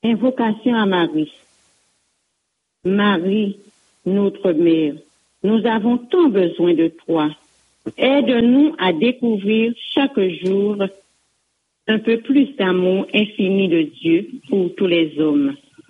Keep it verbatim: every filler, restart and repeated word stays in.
Invocation à Marie. Marie, notre mère, nous avons tant besoin de toi. Aide-nous à découvrir chaque jour un peu plus d'amour infini de Dieu pour tous les hommes.